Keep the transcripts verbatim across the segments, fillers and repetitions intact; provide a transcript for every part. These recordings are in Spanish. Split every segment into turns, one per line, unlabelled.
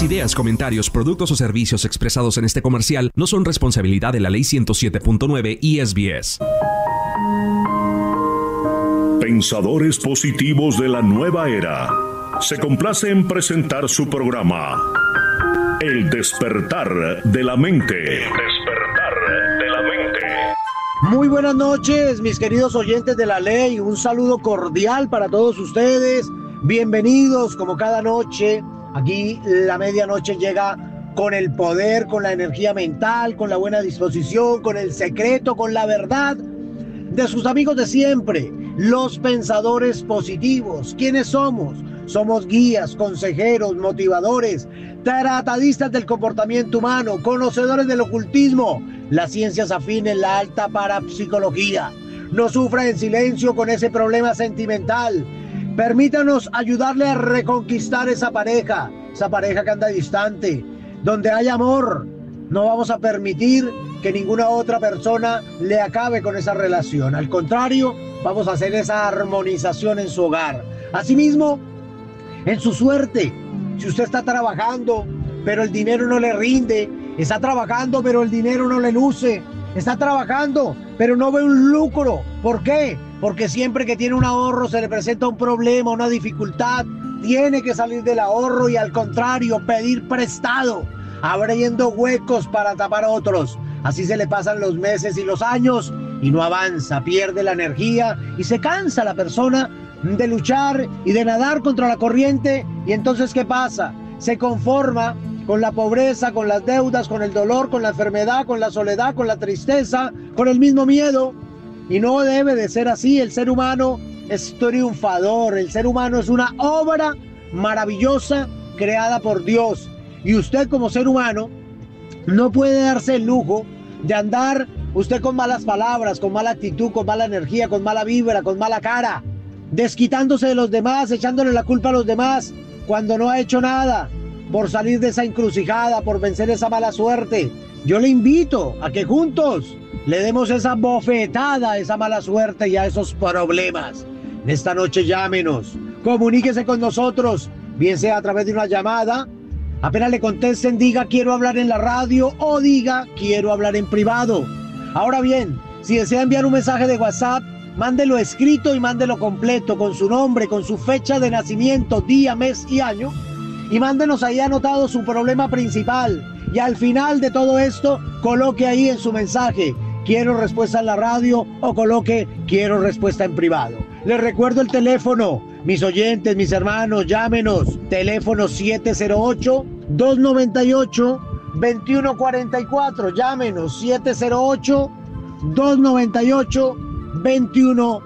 Las ideas, comentarios, productos o servicios expresados en este comercial no son responsabilidad de la Ley ciento siete punto nueve I S B S.
Pensadores positivos de la nueva era. Se complace en presentar su programa El despertar de la mente. El despertar de la mente.
Muy buenas noches, mis queridos oyentes de la ley. Un saludo cordial para todos ustedes. Bienvenidos como cada noche. Aquí la medianoche llega con el poder, con la energía mental, con la buena disposición, con el secreto, con la verdad de sus amigos de siempre, los pensadores positivos. ¿Quiénes somos? Somos guías, consejeros, motivadores, tratadistas del comportamiento humano, conocedores del ocultismo, las ciencias afines, la alta parapsicología. No sufra en silencio con ese problema sentimental. Permítanos ayudarle a reconquistar esa pareja, esa pareja que anda distante. Donde hay amor, no vamos a permitir que ninguna otra persona le acabe con esa relación. Al contrario, vamos a hacer esa armonización en su hogar. Asimismo, en su suerte, si usted está trabajando, pero el dinero no le rinde, está trabajando, pero el dinero no le luce, está trabajando, pero no ve un lucro. ¿Por qué? Porque siempre que tiene un ahorro se le presenta un problema, una dificultad. Tiene que salir del ahorro y al contrario, pedir prestado, abriendo huecos para tapar otros. Así se le pasan los meses y los años y no avanza, pierde la energía y se cansa la persona de luchar y de nadar contra la corriente. Y entonces, ¿qué pasa? Se conforma con la pobreza, con las deudas, con el dolor, con la enfermedad, con la soledad, con la tristeza, con el mismo miedo. Y no debe de ser así. El ser humano es triunfador. El ser humano es una obra maravillosa creada por Dios. Y usted como ser humano no puede darse el lujo de andar usted con malas palabras, con mala actitud, con mala energía, con mala vibra, con mala cara, desquitándose de los demás, echándole la culpa a los demás cuando no ha hecho nada por salir de esa encrucijada, por vencer esa mala suerte. Yo le invito a que juntos le demos esa bofetada a esa mala suerte y a esos problemas. Esta noche llámenos, comuníquese con nosotros, bien sea a través de una llamada. Apenas le contesten, diga quiero hablar en la radio o diga quiero hablar en privado. Ahora bien, si desea enviar un mensaje de WhatsApp, mándelo escrito y mándelo completo con su nombre, con su fecha de nacimiento, día, mes y año. Y mándenos ahí anotado su problema principal. Y al final de todo esto, coloque ahí en su mensaje quiero respuesta en la radio o coloque quiero respuesta en privado. Les recuerdo el teléfono, mis oyentes, mis hermanos, llámenos. Teléfono siete cero ocho, dos nueve ocho, dos uno cuatro cuatro. Llámenos siete cero ocho, dos nueve ocho, dos uno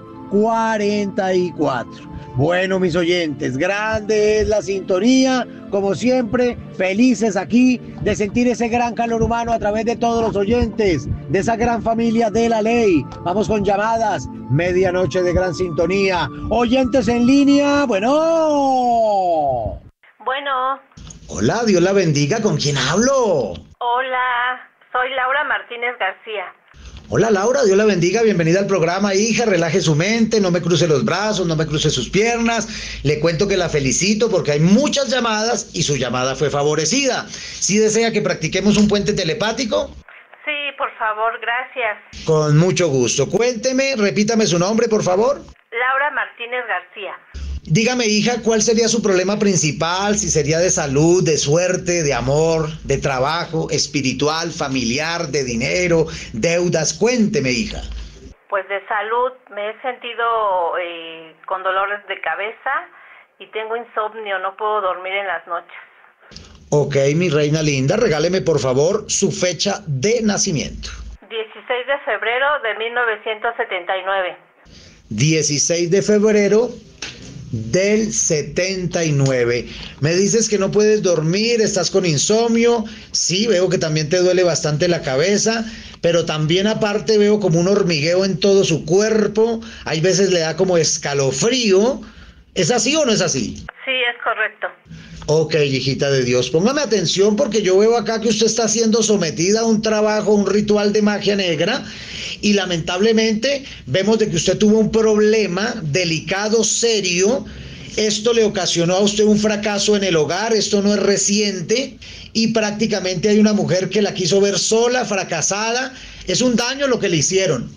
cuatro cuatro. Bueno, mis oyentes, grande es la sintonía, como siempre, felices aquí de sentir ese gran calor humano a través de todos los oyentes, de esa gran familia de la ley. Vamos con llamadas, medianoche de gran sintonía. Oyentes en línea, bueno.
Bueno.
Hola, Dios la bendiga, ¿con quién hablo?
Hola, soy Laura Martínez García.
Hola Laura, Dios la bendiga, bienvenida al programa, hija, relaje su mente, no me cruce los brazos, no me cruce sus piernas, le cuento que la felicito porque hay muchas llamadas y su llamada fue favorecida. ¿Sí desea que practiquemos un puente telepático?
Sí, por favor, gracias.
Con mucho gusto, cuénteme, repítame su nombre, por favor.
Laura Martínez García.
Dígame, hija, ¿cuál sería su problema principal? Si sería de salud, de suerte, de amor, de trabajo, espiritual, familiar, de dinero, deudas. Cuénteme, hija.
Pues de salud, me he sentido eh, con dolores de cabeza y tengo insomnio, no puedo dormir en las noches.
Ok, mi reina linda, regáleme por favor su fecha de nacimiento.
dieciséis de febrero de mil novecientos setenta y nueve.
dieciséis de febrero del setenta y nueve. Me dices que no puedes dormir, estás con insomnio. Sí, veo que también te duele bastante la cabeza, pero también aparte veo como un hormigueo en todo su cuerpo. Hay veces le da como escalofrío. ¿Es así o no es así?
Sí, es correcto.
Ok, hijita de Dios, póngame atención porque yo veo acá que usted está siendo sometida a un trabajo, un ritual de magia negra y lamentablemente vemos de que usted tuvo un problema delicado, serio esto le ocasionó a usted un fracaso en el hogar, esto no es reciente, y prácticamente hay una mujer que la quiso ver sola, fracasada. Es un daño lo que le hicieron.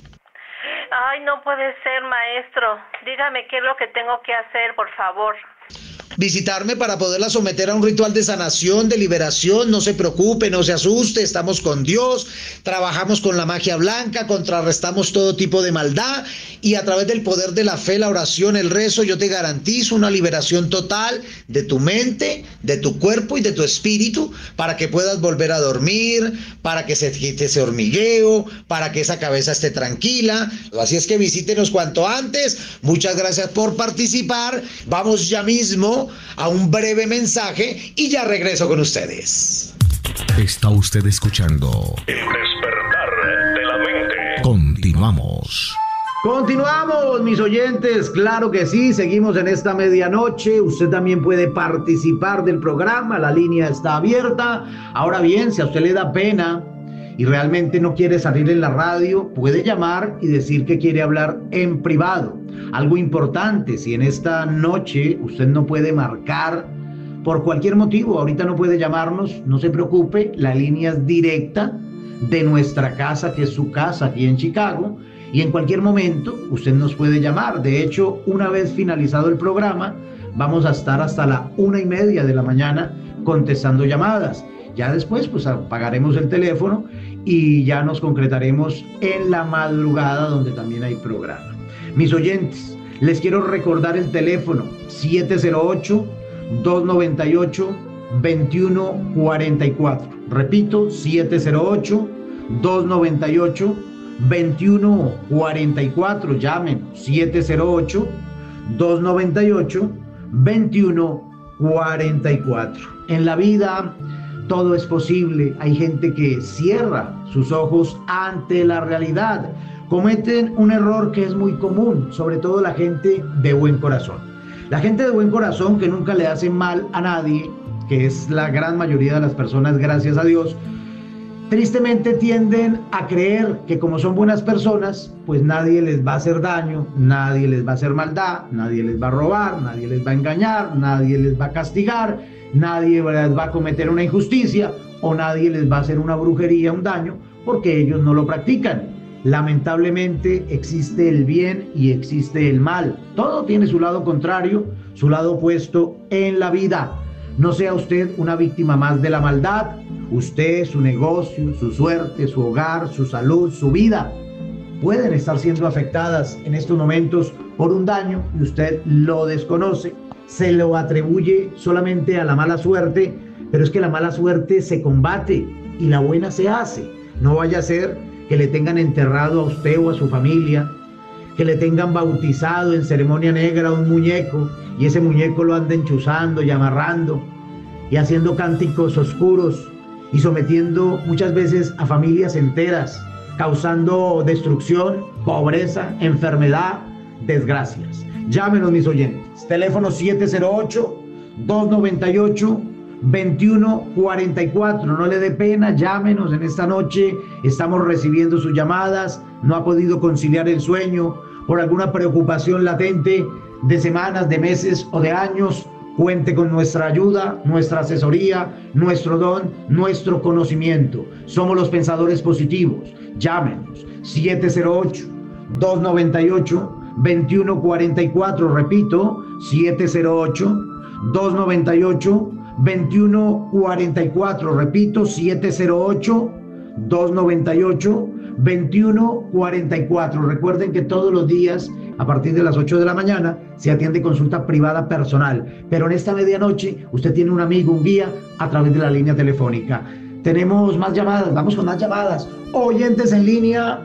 Ay, no puede ser, maestro. Dígame qué es lo que tengo que hacer, por favor.
Visitarme para poderla someter a un ritual de sanación, de liberación. No se preocupe, no se asuste, estamos con Dios, trabajamos con la magia blanca, contrarrestamos todo tipo de maldad y a través del poder de la fe, la oración, el rezo, yo te garantizo una liberación total de tu mente, de tu cuerpo y de tu espíritu para que puedas volver a dormir, para que se quite ese hormigueo, para que esa cabeza esté tranquila. Así es que visítenos cuanto antes. Muchas gracias por participar. Vamos ya mismo a un breve mensaje y ya regreso con ustedes.
Está usted escuchando
El despertar de la mente.
Continuamos.
Continuamos, mis oyentes, claro que sí, seguimos en esta medianoche. Usted también puede participar del programa, la línea está abierta. Ahora bien, si a usted le da pena y realmente no quiere salir en la radio, puede llamar y decir que quiere hablar en privado. Algo importante, si en esta noche usted no puede marcar por cualquier motivo, ahorita no puede llamarnos, no se preocupe, la línea es directa de nuestra casa, que es su casa aquí en Chicago, y en cualquier momento usted nos puede llamar. De hecho, una vez finalizado el programa, vamos a estar hasta la una y media de la mañana contestando llamadas. Ya después pues apagaremos el teléfono y ya nos concretaremos en la madrugada, donde también hay programa. Mis oyentes, les quiero recordar el teléfono siete cero ocho, dos nueve ocho, dos uno cuatro cuatro. Repito, siete cero ocho, dos nueve ocho, dos uno cuatro cuatro. Llamen siete cero ocho, dos nueve ocho, dos uno cuatro cuatro. En la vida todo es posible. Hay gente que cierra sus ojos ante la realidad. Cometen un error que es muy común, sobre todo la gente de buen corazón. La gente de buen corazón que nunca le hace mal a nadie, que es la gran mayoría de las personas, gracias a Dios, tristemente tienden a creer que como son buenas personas, pues nadie les va a hacer daño, nadie les va a hacer maldad, nadie les va a robar, nadie les va a engañar, nadie les va a castigar, nadie les va a cometer una injusticia o nadie les va a hacer una brujería, un daño, porque ellos no lo practican. Lamentablemente existe el bien y existe el mal. Todo tiene su lado contrario, su lado opuesto en la vida. No sea usted una víctima más de la maldad. Usted, su negocio, su suerte, su hogar, su salud, su vida pueden estar siendo afectadas en estos momentos por un daño y usted lo desconoce. Se lo atribuye solamente a la mala suerte, pero es que la mala suerte se combate y la buena se hace. No vaya a ser que le tengan enterrado a usted o a su familia, que le tengan bautizado en ceremonia negra a un muñeco y ese muñeco lo anden chuzando y amarrando y haciendo cánticos oscuros y sometiendo muchas veces a familias enteras, causando destrucción, pobreza, enfermedad, desgracias. Llámenos, mis oyentes. Teléfono siete cero ocho, dos nueve ocho, dos uno cuatro cuatro. No le dé pena, llámenos en esta noche. Estamos recibiendo sus llamadas. No ha podido conciliar el sueño por alguna preocupación latente de semanas, de meses o de años. Cuente con nuestra ayuda, nuestra asesoría, nuestro don, nuestro conocimiento. Somos los pensadores positivos. Llámenos siete cero ocho, dos nueve ocho, dos uno cuatro cuatro. Repito, siete cero ocho, dos nueve ocho, dos uno cuatro cuatro. Repito, siete cero ocho, dos nueve ocho, dos uno cuatro cuatro. Recuerden que todos los días a partir de las ocho de la mañana se atiende consulta privada personal, pero en esta medianoche usted tiene un amigo, un guía a través de la línea telefónica. Tenemos más llamadas, vamos con más llamadas. Oyentes en línea.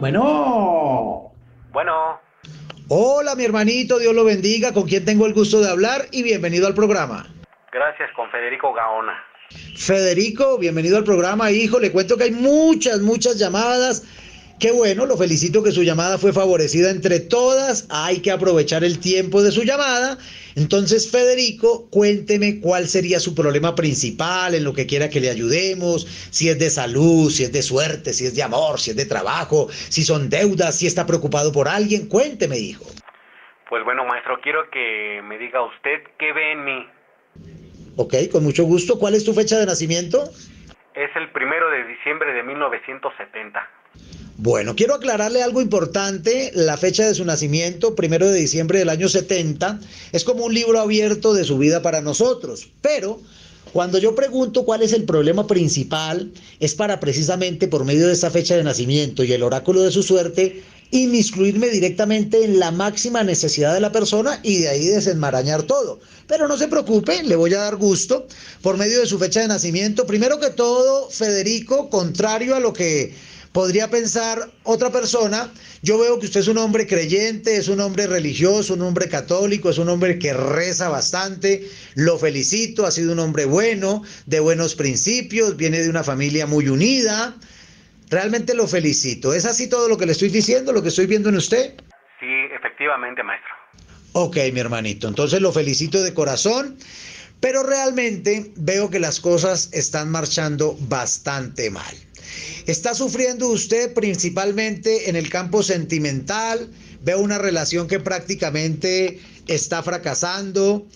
Bueno.
Bueno.
Hola, mi hermanito, Dios lo bendiga. ¿Con quién tengo el gusto de hablar? Y bienvenido al programa.
Gracias, con Federico Gaona.
Federico, bienvenido al programa, hijo. Le cuento que hay muchas, muchas llamadas. Qué bueno, lo felicito que su llamada fue favorecida entre todas. Hay que aprovechar el tiempo de su llamada. Entonces, Federico, cuénteme cuál sería su problema principal, en lo que quiera que le ayudemos, si es de salud, si es de suerte, si es de amor, si es de trabajo, si son deudas, si está preocupado por alguien. Cuénteme, hijo.
Pues bueno, maestro, quiero que me diga usted qué ve en mí.
Ok, con mucho gusto. ¿Cuál es tu fecha de nacimiento?
Es el primero de diciembre de mil novecientos setenta.
Bueno, quiero aclararle algo importante. La fecha de su nacimiento, primero de diciembre del año setenta, es como un libro abierto de su vida para nosotros. Pero cuando yo pregunto cuál es el problema principal, es para precisamente por medio de esta fecha de nacimiento y el oráculo de su suerte, inmiscuirme directamente en la máxima necesidad de la persona y de ahí desenmarañar todo. Pero no se preocupe, le voy a dar gusto por medio de su fecha de nacimiento. Primero que todo, Federico, contrario a lo que podría pensar otra persona, yo veo que usted es un hombre creyente, es un hombre religioso, un hombre católico, es un hombre que reza bastante. Lo felicito, ha sido un hombre bueno, de buenos principios, viene de una familia muy unida. Realmente lo felicito. ¿Es así todo lo que le estoy diciendo, lo que estoy viendo en usted?
Sí, efectivamente, maestro.
Ok, mi hermanito, entonces lo felicito de corazón, pero realmente veo que las cosas están marchando bastante mal. Está sufriendo usted principalmente en el campo sentimental, veo una relación que prácticamente está fracasando,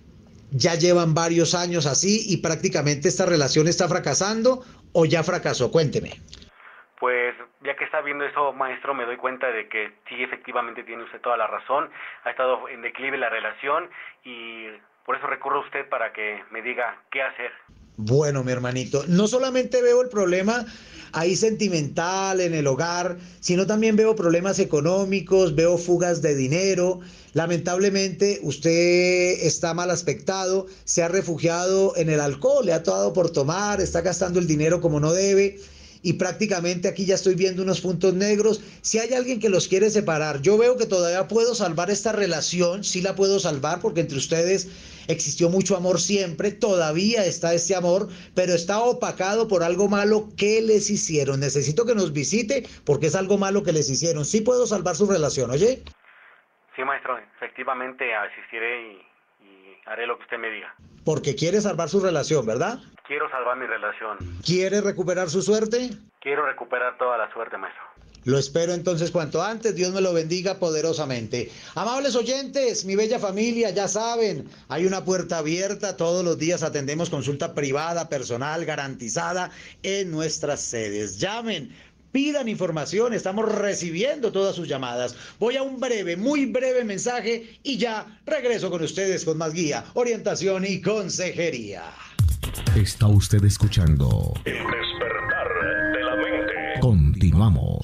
ya llevan varios años así y prácticamente esta relación está fracasando o ya fracasó, cuénteme.
Pues ya que está viendo eso, maestro, me doy cuenta de que sí, efectivamente tiene usted toda la razón. Ha estado en declive la relación y por eso recurro a usted para que me diga qué hacer.
Bueno, mi hermanito, no solamente veo el problema ahí sentimental en el hogar, sino también veo problemas económicos, veo fugas de dinero. Lamentablemente usted está mal aspectado, se ha refugiado en el alcohol, le ha dado por tomar, está gastando el dinero como no debe. Y prácticamente aquí ya estoy viendo unos puntos negros. Si hay alguien que los quiere separar, yo veo que todavía puedo salvar esta relación, sí la puedo salvar porque entre ustedes existió mucho amor siempre, todavía está este amor, pero está opacado por algo malo que les hicieron. Necesito que nos visite porque es algo malo que les hicieron. Sí puedo salvar su relación, ¿oye?
Sí, maestro, efectivamente asistiré y, y haré lo que usted me diga.
Porque quiere salvar su relación, ¿verdad?
Quiero salvar mi relación.
¿Quiere recuperar su suerte?
Quiero recuperar toda la suerte, maestro.
Lo espero entonces cuanto antes. Dios me lo bendiga poderosamente. Amables oyentes, mi bella familia, ya saben, hay una puerta abierta. Todos los días atendemos consulta privada, personal, garantizada en nuestras sedes. Llamen, pidan información, estamos recibiendo todas sus llamadas. Voy a un breve, muy breve mensaje y ya regreso con ustedes con más guía, orientación y consejería.
Está usted escuchando
El despertar de la mente.
Continuamos.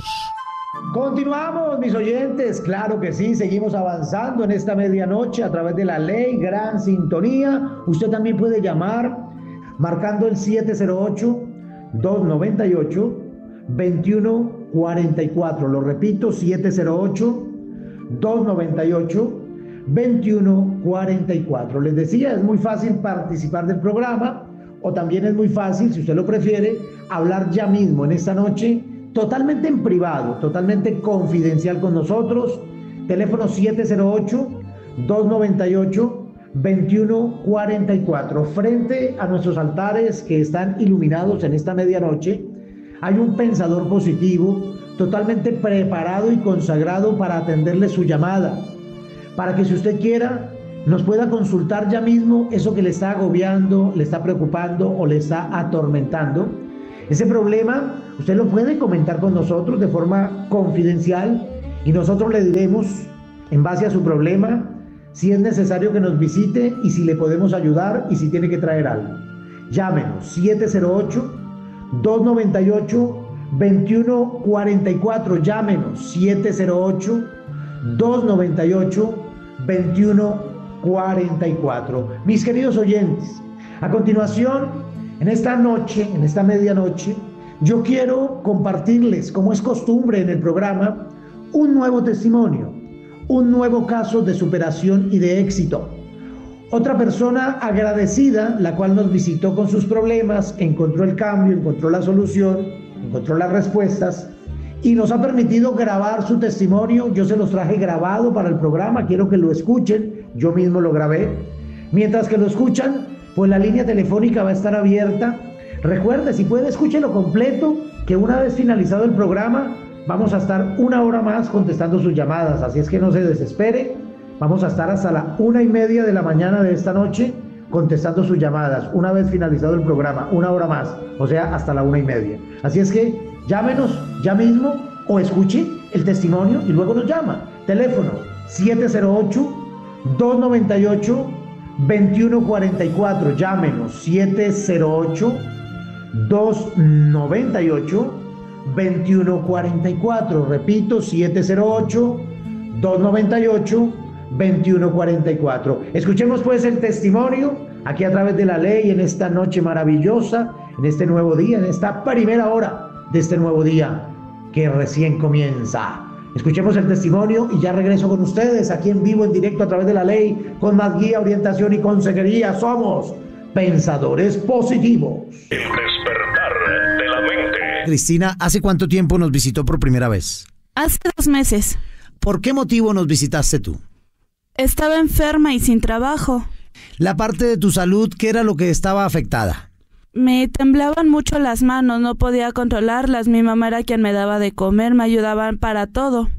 Continuamos, mis oyentes, claro que sí, seguimos avanzando en esta medianoche a través de la ley, gran sintonía. Usted también puede llamar marcando el siete cero ocho, dos nueve ocho, dos uno cuatro cuatro. Lo repito, siete cero ocho, dos nueve ocho, dos uno cuatro cuatro. Les decía, es muy fácil participar del programa o también es muy fácil, si usted lo prefiere, hablar ya mismo en esta noche totalmente en privado, totalmente confidencial con nosotros. Teléfono siete cero ocho, dos nueve ocho, dos uno cuatro cuatro. Frente a nuestros altares que están iluminados en esta medianoche, hay un pensador positivo totalmente preparado y consagrado para atenderle su llamada, para que si usted quiera nos pueda consultar ya mismo eso que le está agobiando, le está preocupando o le está atormentando. Ese problema usted lo puede comentar con nosotros de forma confidencial y nosotros le diremos, en base a su problema, si es necesario que nos visite y si le podemos ayudar y si tiene que traer algo. Llámenos siete cero ocho, dos nueve ocho, dos uno cuatro cuatro. Llámenos siete cero ocho, dos nueve ocho, dos uno cuatro cuatro. Mis queridos oyentes, a continuación, en esta noche, en esta medianoche, yo quiero compartirles, como es costumbre en el programa, un nuevo testimonio, un nuevo caso de superación y de éxito. Otra persona agradecida, la cual nos visitó con sus problemas, encontró el cambio, encontró la solución, encontró las respuestas y nos ha permitido grabar su testimonio. Yo se los traje grabado para el programa, quiero que lo escuchen, yo mismo lo grabé. Mientras que lo escuchan, pues la línea telefónica va a estar abierta. Recuerde, si puede, escúchelo completo, que una vez finalizado el programa, vamos a estar una hora más contestando sus llamadas, así es que no se desespere. Vamos a estar hasta la una y media de la mañana de esta noche contestando sus llamadas, una vez finalizado el programa, una hora más, o sea, hasta la una y media. Así es que llámenos ya mismo o escuche el testimonio y luego nos llama. Teléfono siete cero ocho, dos nueve ocho, dos uno cuatro cuatro. Llámenos siete cero ocho, dos nueve ocho, dos uno cuatro cuatro. Repito, siete cero ocho, dos nueve ocho, dos uno cuatro cuatro. Escuchemos pues el testimonio aquí a través de La Ley en esta noche maravillosa, en este nuevo día, en esta primera hora de este nuevo día que recién comienza. Escuchemos el testimonio y ya regreso con ustedes aquí en vivo, en directo a través de La Ley, con más guía, orientación y consejería. Somos Pensadores Positivos.
El despertar de la mente.
Cristina, ¿hace cuánto tiempo nos visitó por primera vez?
Hace dos meses.
¿Por qué motivo nos visitaste tú?
Estaba enferma y sin trabajo.
La parte de tu salud, ¿qué era lo que estaba afectada?
Me temblaban mucho las manos, no podía controlarlas. Mi mamá era quien me daba de comer, me ayudaban para todo.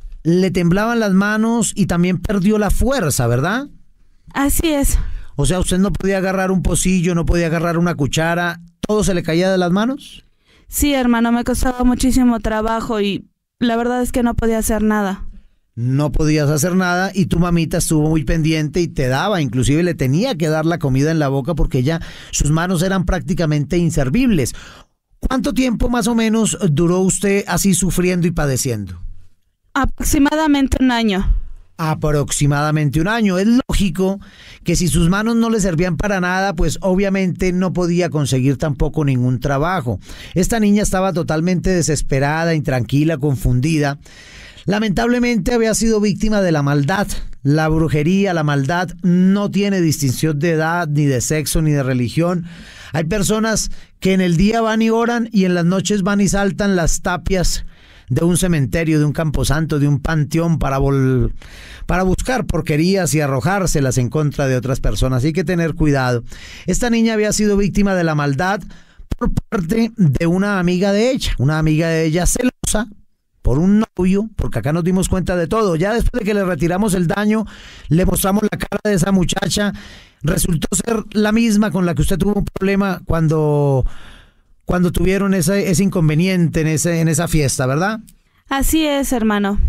Le temblaban las manos y también perdió la fuerza, ¿verdad?
Así es.
O sea, usted no podía agarrar un pocillo, no podía agarrar una cuchara, ¿todo se le caía de las manos?
Sí, hermano, me costaba muchísimo trabajo y la verdad es que no podía hacer nada.
No podías hacer nada y tu mamita estuvo muy pendiente y te daba, inclusive le tenía que dar la comida en la boca porque ya sus manos eran prácticamente inservibles. ¿Cuánto tiempo más o menos duró usted así sufriendo y padeciendo?
Aproximadamente un año.
Aproximadamente un año. Es lógico que si sus manos no le servían para nada, pues obviamente no podía conseguir tampoco ningún trabajo. Esta niña estaba totalmente desesperada, intranquila, confundida. Lamentablemente había sido víctima de la maldad. La brujería, la maldad no tiene distinción de edad, ni de sexo, ni de religión. Hay personas que en el día van y oran y en las noches van y saltan las tapias de un cementerio, de un camposanto, de un panteón para, vol- para buscar porquerías y arrojárselas en contra de otras personas. Hay que tener cuidado. Esta niña había sido víctima de la maldad por parte de una amiga de ella, una amiga de ella celosa por un novio, porque acá nos dimos cuenta de todo. Ya después de que le retiramos el daño, le mostramos la cara de esa muchacha. Resultó ser la misma con la que usted tuvo un problema cuando, cuando tuvieron ese, ese inconveniente en, ese, en esa fiesta, ¿verdad?
Así es, hermano.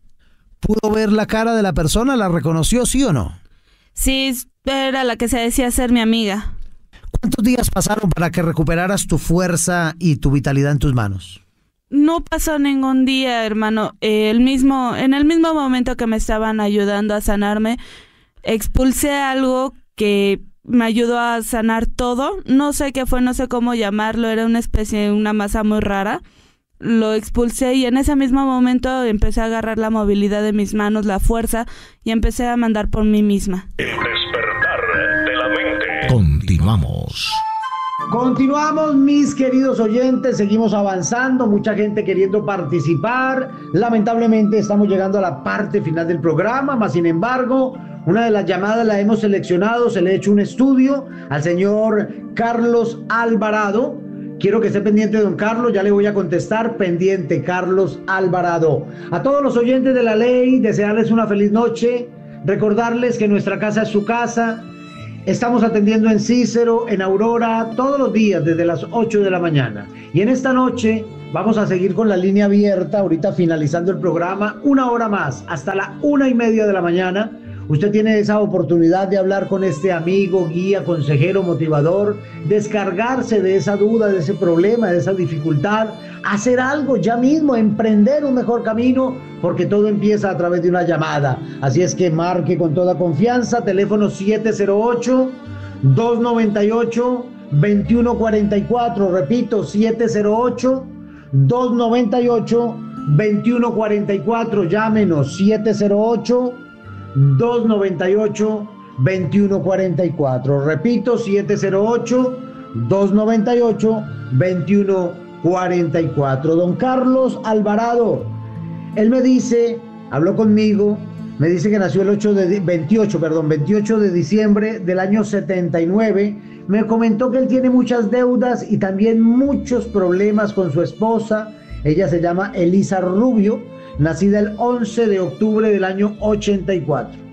¿Pudo ver la cara de la persona? ¿La reconoció, sí o no?
Sí, era la que se decía ser mi amiga.
¿Cuántos días pasaron para que recuperaras tu fuerza y tu vitalidad en tus manos?
No pasó ningún día, hermano. El mismo, en el mismo momento que me estaban ayudando a sanarme, expulsé algo que me ayudó a sanar todo. No sé qué fue, no sé cómo llamarlo. Era una especie, una masa muy rara. Lo expulsé y en ese mismo momento empecé a agarrar la movilidad de mis manos, la fuerza, y empecé a mandar por mí misma.
El despertar de la mente.
Continuamos.
Continuamos, mis queridos oyentes, seguimos avanzando, mucha gente queriendo participar. Lamentablemente estamos llegando a la parte final del programa, mas sin embargo, una de las llamadas la hemos seleccionado, se le ha hecho un estudio al señor Carlos Alvarado. Quiero que esté pendiente, don Carlos, ya le voy a contestar, pendiente, Carlos Alvarado. A todos los oyentes de La Ley, desearles una feliz noche, recordarles que nuestra casa es su casa. Estamos atendiendo en Cícero, en Aurora, todos los días desde las ocho de la mañana. Y en esta noche vamos a seguir con la línea abierta, ahorita finalizando el programa, una hora más, hasta la una y media de la mañana. Usted tiene esa oportunidad de hablar con este amigo, guía, consejero, motivador, descargarse de esa duda, de ese problema, de esa dificultad, hacer algo ya mismo, emprender un mejor camino, porque todo empieza a través de una llamada. Así es que marque con toda confianza, teléfono siete cero ocho, dos nueve ocho, dos uno cuatro cuatro, repito, siete cero ocho, dos nueve ocho, dos uno cuatro cuatro, llámenos, siete cero ocho, dos nueve ocho, dos uno cuatro cuatro, repito, siete cero ocho, dos nueve ocho, dos uno cuatro cuatro. Don Carlos Alvarado, él me dice, habló conmigo, me dice que nació el ocho de, veintiocho, perdón, veintiocho de diciembre del año setenta y nueve, me comentó que él tiene muchas deudas y también muchos problemas con su esposa. Ella se llama Elisa Rubio, nacida el once de octubre del año ochenta y cuatro.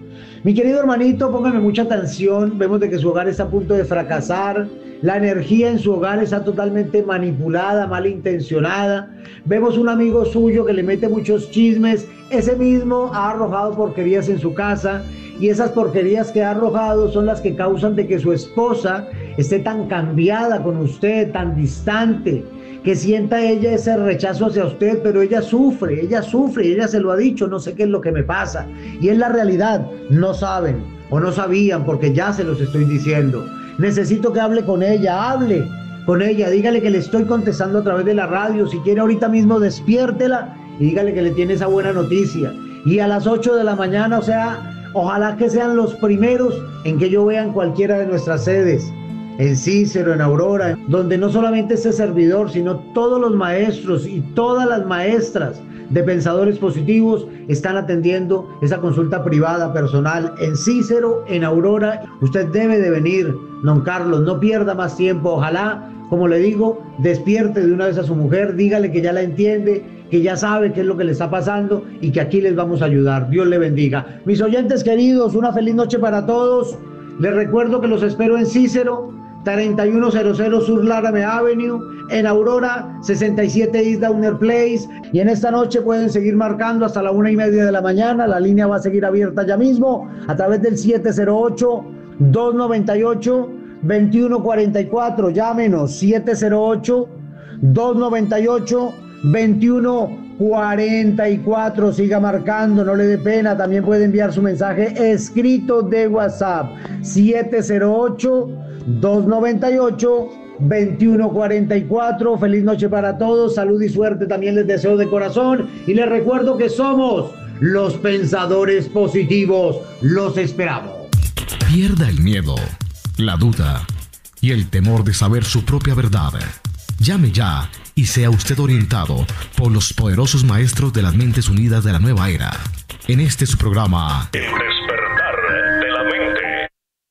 Mi querido hermanito, póngame mucha atención. Vemos de que su hogar está a punto de fracasar. La energía en su hogar está totalmente manipulada, malintencionada. Vemos un amigo suyo que le mete muchos chismes. Ese mismo ha arrojado porquerías en su casa. Y esas porquerías que ha arrojado son las que causan de que su esposa esté tan cambiada con usted, tan distante, que sienta ella ese rechazo hacia usted, pero ella sufre, ella sufre, y ella se lo ha dicho, no sé qué es lo que me pasa. Y es la realidad, no saben o no sabían, porque ya se los estoy diciendo. Necesito que hable con ella, hable con ella, dígale que le estoy contestando a través de la radio. Si quiere ahorita mismo despiértela y dígale que le tiene esa buena noticia. Y a las ocho de la mañana, o sea, ojalá que sean los primeros en que yo vea en cualquiera de nuestras sedes, en Cícero, en Aurora, donde no solamente este servidor, sino todos los maestros y todas las maestras de Pensadores Positivos están atendiendo esa consulta privada, personal, en Cícero, en Aurora. Usted debe de venir, don Carlos, no pierda más tiempo. Ojalá, como le digo, despierte de una vez a su mujer, dígale que ya la entiende, que ya sabe qué es lo que le está pasando y que aquí les vamos a ayudar. Dios le bendiga. Mis oyentes queridos, una feliz noche para todos. Les recuerdo que los espero en Cícero, treinta y uno cero cero Sur Laramie Avenue, en Aurora, sesenta y siete East Downer Place. Y en esta noche pueden seguir marcando hasta la una y media de la mañana. La línea va a seguir abierta ya mismo a través del siete cero ocho, dos nueve ocho, dos uno cuatro cuatro. Llámenos, siete cero ocho, dos nueve ocho, dos uno cuarenta y cuatro. Siga marcando, no le dé pena. También puede enviar su mensaje escrito de WhatsApp, siete cero ocho, dos nueve ocho, dos uno cuarenta y cuatro. Feliz noche para todos, salud y suerte también les deseo de corazón. Y les recuerdo que somos los Pensadores Positivos. Los esperamos.
Pierda el miedo, la duda y el temor de saber su propia verdad. Llame ya y sea usted orientado por los poderosos maestros de las mentes unidas de la nueva era. En este su programa,